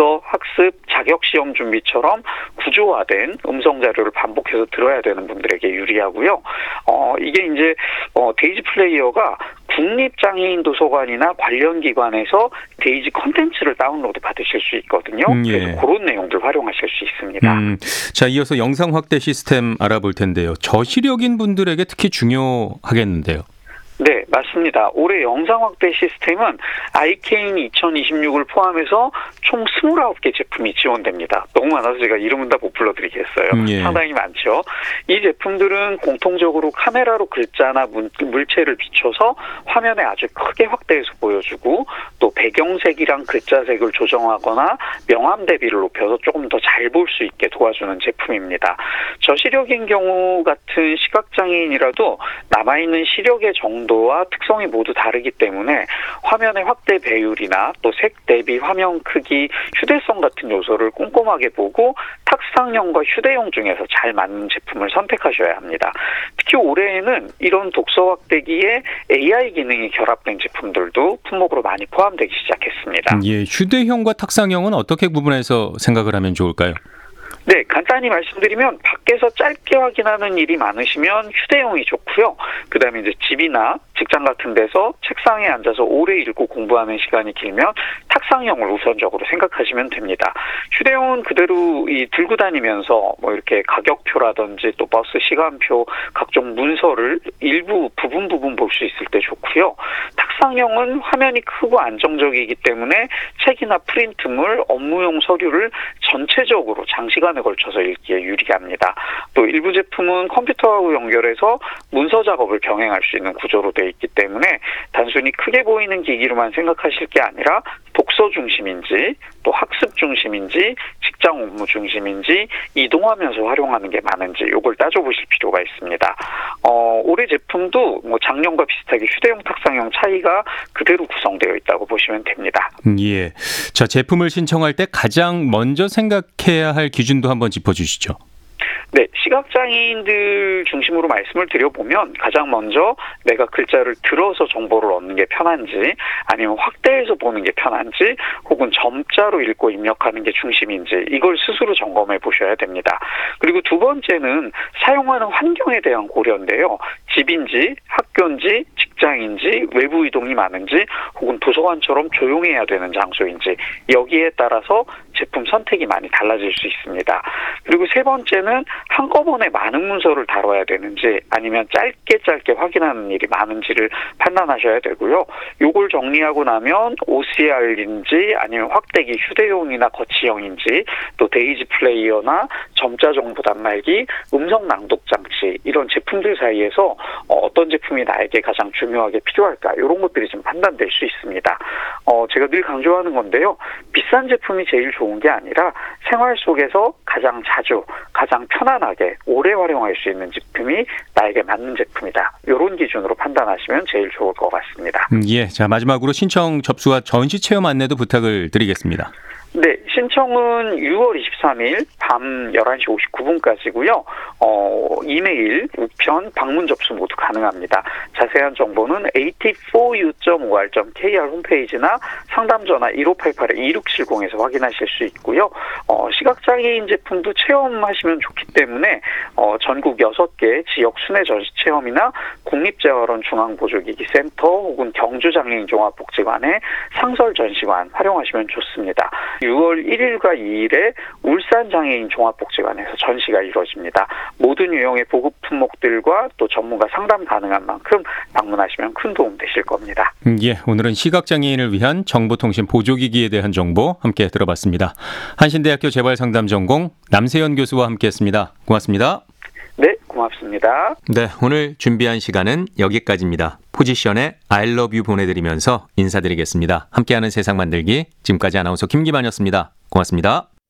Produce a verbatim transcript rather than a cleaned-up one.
독서, 학습, 자격시험 준비처럼 구조화된 음성 자료를 반복해서 들어야 되는 분들에게 유리하고요. 어, 이게 이제 어, 데이지 플레이어가 국립장애인 도서관이나 관련 기관에서 데이지 콘텐츠를 다운로드 받으실 수 있거든요. 음, 예. 그래서 그런 내용들 활용하실 수 있습니다. 음, 자, 이어서 영상 확대 시스템 알아볼 텐데요. 저시력인 분들에게 특히 중요하겠는데요. 네, 맞습니다. 올해 영상 확대 시스템은 아이케인 이천이십육을 포함해서 총 이십구 개 제품이 지원됩니다. 너무 많아서 제가 이름은 다 못 불러드리겠어요. 음, 예. 상당히 많죠. 이 제품들은 공통적으로 카메라로 글자나 문, 물체를 비춰서 화면에 아주 크게 확대해서 보여주고 또 배경색이랑 글자색을 조정하거나 명암 대비를 높여서 조금 더 잘 볼 수 있게 도와주는 제품입니다. 저시력인 경우 같은 시각장애인이라도 남아있는 시력의 정도와 특성이 모두 다르기 때문에 화면의 확대 배율이나 또 색 대비 화면 크기, 휴대성 같은 요소를 꼼꼼하게 보고 탁상용과 휴대용 중에서 잘 맞는 제품을 선택하셔야 합니다. 특히 올해에는 이런 독서 확대기에 에이아이 기능이 결합된 제품들도 품목으로 많이 포함되기 시작했습니다. 예, 휴대형과 탁상형은 어떻게 구분해서 생각을 하면 좋을까요? 네, 간단히 말씀드리면 밖에서 짧게 확인하는 일이 많으시면 휴대용이 좋고요. 그다음에 이제 집이나 직장 같은 데서 책상에 앉아서 오래 읽고 공부하는 시간이 길면 탁상형을 우선적으로 생각하시면 됩니다. 휴대용은 그대로 이 들고 다니면서 뭐 이렇게 가격표라든지 또 버스 시간표, 각종 문서를 일부 부분 부분 볼 수 있을 때 좋고요. 탁상형은 화면이 크고 안정적이기 때문에 책이나 프린트물, 업무용 서류를 전체적으로 장시간에 걸쳐서 읽기에 유리합니다. 또 일부 제품은 컴퓨터하고 연결해서 문서 작업을 병행할 수 있는 구조로 되어 있기 때문에 단순히 크게 보이는 기기로만 생각하실 게 아니라 독서 중심인지 또 학습 중심인지 직장 업무 중심인지 이동하면서 활용하는 게 많은지 이걸 따져보실 필요가 있습니다. 어, 올해 제품도 뭐 작년과 비슷하게 휴대용 탁상형 차이가 그대로 구성되어 있다고 보시면 됩니다. 예. 자, 제품을 신청할 때 가장 먼저 생각해야 할 기준도 한번 짚어주시죠. 네, 시각장애인들 중심으로 말씀을 드려보면 가장 먼저 내가 글자를 들어서 정보를 얻는 게 편한지 아니면 확대해서 보는 게 편한지 혹은 점자로 읽고 입력하는 게 중심인지 이걸 스스로 점검해 보셔야 됩니다. 그리고 두 번째는 사용하는 환경에 대한 고려인데요. 집인지 학교인지 직장인지 외부 이동이 많은지 혹은 도서관처럼 조용해야 되는 장소인지 여기에 따라서 제품 선택이 많이 달라질 수 있습니다. 그리고 세 번째는 한꺼번에 많은 문서를 다뤄야 되는지 아니면 짧게 짧게 확인하는 일이 많은지를 판단하셔야 되고요. 요걸 정리하고 나면 오씨알인지 아니면 확대기 휴대용이나 거치형인지 또 데이지 플레이어나 점자 정보 단말기, 음성 낭독 장치 이런 제품들 사이에서 어떤 제품이 나에게 가장 중요하게 필요할까 이런 것들이 좀 판단될 수 있습니다. 어, 제가 늘 강조하는 건데요. 비싼 제품이 제일 좋은 게 아니라 생활 속에서 가장 자주 가장 편안하게 오래 활용할 수 있는 제품이 나에게 맞는 제품이다. 이런 기준으로 판단하시면 제일 좋을 것 같습니다. 음, 예, 자 마지막으로 신청 접수와 전시 체험 안내도 부탁을 드리겠습니다. 네, 신청은 유월 이십삼일 밤 열한 시 오십구 분까지고요. 어, 이메일, 우편, 방문 접수 모두 가능합니다. 자세한 정보는 에이티포 유 점 오알 점 케이알 홈페이지나 상담전화 일오팔팔 이육칠공에서 확인하실 수 있고요. 어, 시각장애인 제품도 체험하시면 좋기 때문에 어, 전국 여섯 개 지역 순회 전시 체험이나 국립재활원 중앙보조기기센터 혹은 경주장애인 종합복지관의 상설 전시관 활용하시면 좋습니다. 유월 일일과 이일에 울산장애인 종합복지관에서 전시가 이루어집니다. 모든 유형의 보급 품목들과 또 전문가 상담 가능한 만큼 방문하시면 큰 도움 되실 겁니다. 음, 예, 오늘은 시각장애인을 위한 정보통신 보조기기에 대한 정보 함께 들어봤습니다. 한신대학교 재발상담전공 남세현 교수와 함께했습니다. 고맙습니다. 네, 고맙습니다. 네, 오늘 준비한 시간은 여기까지입니다. 포지션의 I love you 보내드리면서 인사드리겠습니다. 함께하는 세상 만들기 지금까지 아나운서 김기만이었습니다. 고맙습니다.